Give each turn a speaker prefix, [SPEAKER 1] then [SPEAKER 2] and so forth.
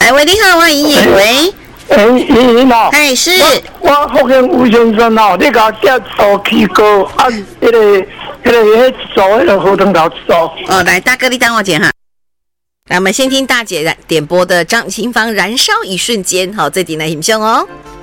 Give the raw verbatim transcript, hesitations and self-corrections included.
[SPEAKER 1] 哎喂，你好，我莹莹，喂，
[SPEAKER 2] 哎，莹莹哦，
[SPEAKER 1] 哎是，
[SPEAKER 2] 我我福建吴先生哦，你甲接手起歌啊，迄个迄个迄做迄个河藤头做。
[SPEAKER 1] 哦，来大哥，你等我一下哈。来，我们先听大姐点播的张清芳《燃烧一瞬间》，好，这点来欣赏哦。